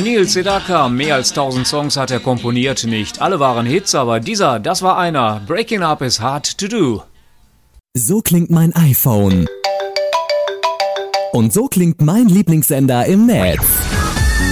Neil Sedaka, mehr als 1000 Songs hat er komponiert. Nicht alle waren Hits, aber dieser, das war einer. Breaking Up is Hard to Do. So klingt mein iPhone. Und so klingt mein Lieblingssender im Netz.